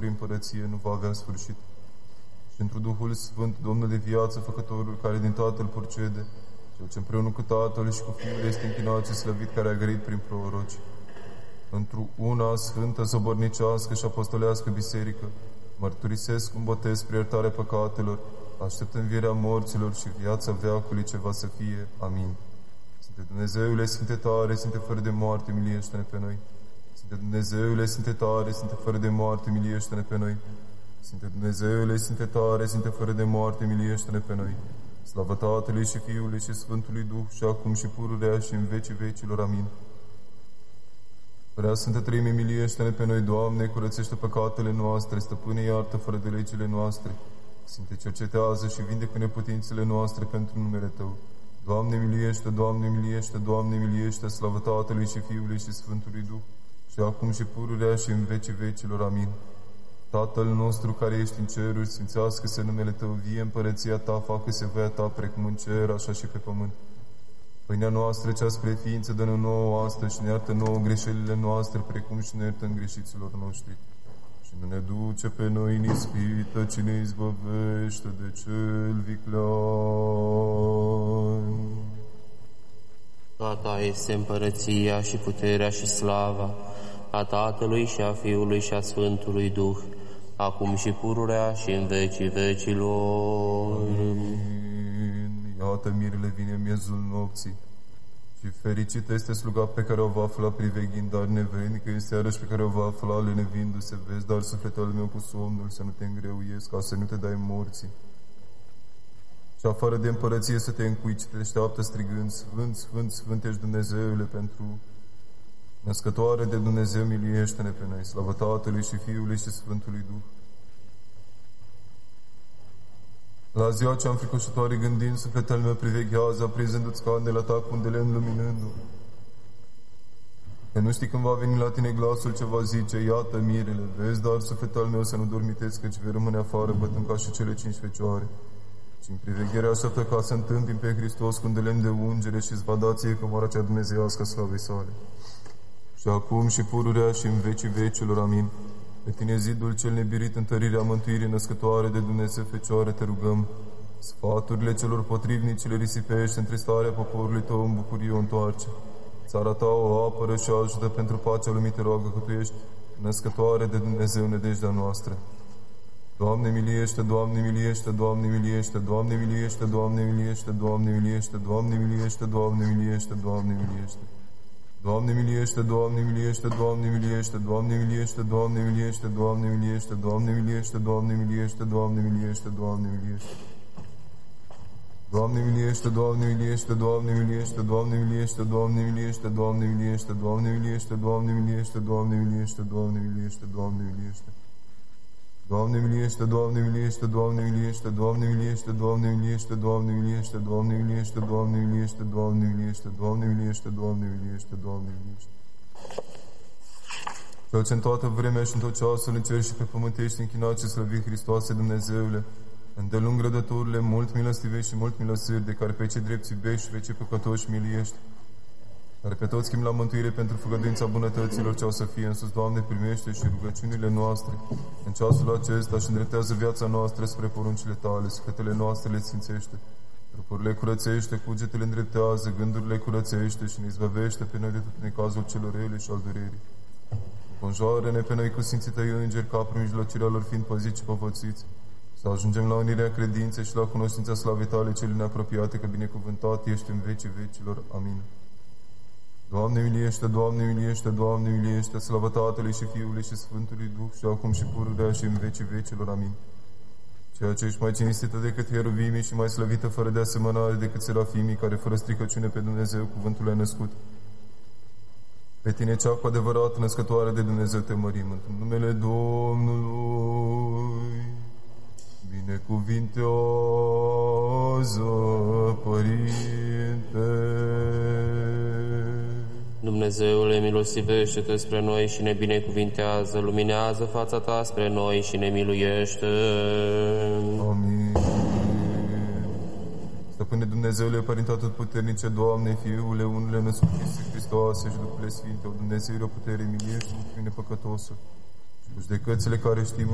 cărui împărăție nu va avea sfârșit. Și într Duhul Sfânt, Domnul de viață, Făcătorul, care din Tatăl procede, Cel ce împreună cu Tatăl și cu Fiul este închinat și slăvit, care a grăit prin proroci. Într-o una sfântă, sobornicească și apostolească biserică, mărturisesc un botez spre iertarea păcatelor, aștept învierea morților și viața veacului ce va să fie. Amin. Sfinte Dumnezeule, Sfinte tare, Sfinte fără de moarte, miliește-ne pe noi. Sfinte Dumnezeule, Sfinte tare, Sfinte fără de moarte, miliește-ne pe noi. Sfinte Dumnezeule, Sfinte tare, Sfinte fără de moarte, miliește-ne pe noi. Slavă Tatălui și Fiului și Sfântului Duh, și acum și pururea și în vecii vecilor. Amin. Prea Sfântă Treime, miliește-ne pe noi, Doamne, curățește păcatele noastre, Stăpâne, iartă fără de legile noastre. Sfinte, cercetează și vindecă neputințele noastre pentru numele Tău. Doamne, miliește, Doamne, miliește, Doamne, miliește, slavă Tatălui și Fiului și Sfântului Duh, și acum și pururea și în vecii vecilor. Amin. Tatăl nostru care ești în ceruri, sfințească-se numele Tău, vie împărăția Ta, facă-se voia Ta, precum în cer, așa și pe pământ. Pâinea noastră cea spre ființă dă-ne nouă astăzi și ne iartă nouă greșelile noastre, precum și ne iertăm greșiților noștri. Și nu ne duce pe noi în ispită, ci ne izbăvește de cel viclean. A Ta este împărăția și puterea și slava, a Tatălui și a Fiului și a Sfântului Duh, acum și pururea și în vecii vecilor. Amin. Iată, mirele vine în miezul nopții, și fericit este sluga pe care o va afla priveghind, dar nevrednică este iarăși pe care o va afla lenevindu-se. Vezi, dar sufletul meu cu somnul, să nu te îngreuiesc, ca să nu te dai morții. Și afară de împărăție să te încuici, te așteaptă strigând: Sfânt, Sfânt, Sfânt ești Dumnezeule, pentru Născătoare de Dumnezeu, miliește-ne pe noi. Slavă Tatălui și Fiului și Sfântului Duh. La ziua cea înfricoșătoare gândind, sufletul meu priveghează, aprinzându-ți candela ta cu un de lemn luminându-l. Că nu știi când va veni la tine glasul ce va zice: iată mirele, vezi, dar sufletul meu să nu dormitezi, căci vei rămâne afară, bătând ca și cele 5 fecioare. Și în priveghere așteaptă ca să întâmpin pe Hristos cu un de lemn de ungere și îți va da ție cămara cea dumnezeiască slavei sale. Și acum și pururea și în vecii vecilor. Amin. Pe tine, zidul cel nebirit, întărirea mântuirii, Născătoare de Dumnezeu Fecioare, te rugăm. Sfaturile celor potrivnici le risipește, întristarea poporului Tău în bucurie o întoarce. Țara Ta o apără și o ajută, pentru pacea lumii te roagă, că Tu ești Născătoare de Dumnezeu, nădejdea noastră. Doamne miliește, Doamne miliește, Doamne miliește, Doamne miliește, Doamne miliește, Doamne miliește, Doamne miliește, Doamne miliește, Doamne miliește. Doamne miliește, Doamne miliește, Doamne miliește, Doamne miliește, Doamne miliește, Doamne miliește, Doamne miliește, Doamne miliește, Doamne miliește, Doamne miliește. Doamne miliește, Doamne miliește, Doamne miliește, Doamne miliește, Doamne miliește, Doamne miliește, Doamne miliește, Doamne miliește, Doamne miliește, Doamne miliește, Doamne miliește. Doamne miliește, Doamne miliește, Doamne miliește, Doamne miliește, Doamne miliește, Doamne miliește, Doamne miliește, Doamne miliește, Doamne miliește, Doamne miliește, Doamne miliește, Doamne miliește. Cel ce în toată vremea și în tot ceasul în cer și pe pământ ești închinat și slăvit, Hristoase Dumnezeule, îndelung rădăturile, mult milostivești și mult milosiri, de care pe cei drepți iubești și pe cei păcătoși miliești, care pe toți chemi la mântuire pentru făgăduința bunătăților ce au să fie în sus. Doamne, primește și rugăciunile noastre în ceasul acesta și îndreptează viața noastră spre poruncile Tale. Sufletele noastre le sfințește, trupurile curățește, cugetele îndreptează, gândurile curățește și ne izbăvește pe noi de tot necazul celor rele și al durerii. Înconjoară-ne pe noi cu sfinții Tăi îngeri, ca prin mijlocirea lor fiind păziți și povățiți, să ajungem la unirea credinței și la cunoștința slavei Tale cele neapropiate, că binecuvântat ești în vecii vecilor. Amin. Doamne miliește, Doamne miliește, Doamne miliește, slavă Tatălui și Fiului și Sfântului Duh, și acum și pururea și în vecii vecilor. Amin. Ceea ce ești mai cinstită decât ieruvimii și mai slăvită fără de asemănare decât serafimii, care fără stricăciune pe Dumnezeu cuvântul ai născut. Pe tine, cea cu adevărat Născătoare de Dumnezeu, te mărim în numele Domnului. Binecuvintează, Părinte. Dumnezeule, milostivește-te spre noi și ne binecuvintează, luminează fața Ta spre noi și ne miluiește. Amin. Stăpâne Dumnezeule, Părinte Atotputernice, Doamne, Fiule, unele născut Hristoase și Duhule Sfinte, o Dumnezeire, o putere, miliește, fine păcătosă, și judecățile care știm